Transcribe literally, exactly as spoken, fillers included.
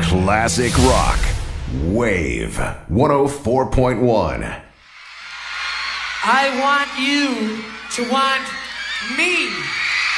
Classic rock. Wave one oh four point one. I want you to want me.